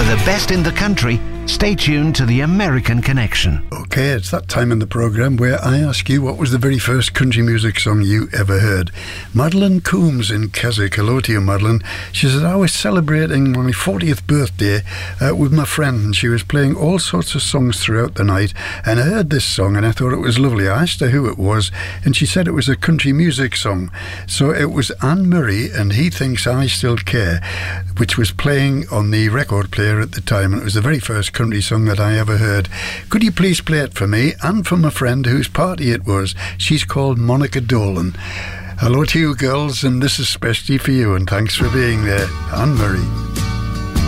the best in the country, stay tuned to the American Connection. Okay, it's that time in the programme where I ask you what was the very first country music song you ever heard. Madeline Coombs in Keswick. Hello to you, Madeline. She said, I was celebrating my 40th birthday with my friend, and she was playing all sorts of songs throughout the night, and I heard this song and I thought it was lovely. I asked her who it was, and she said it was a country music song. So it was Anne Murray and He Thinks I Still Care, which was playing on the record player at the time, and it was the very first country song that I ever heard. Could you please play it for me and for my friend whose party it was? She's called Monica Dolan. Hello to you girls, and this is especially for you, and thanks for being there, Anne Murray.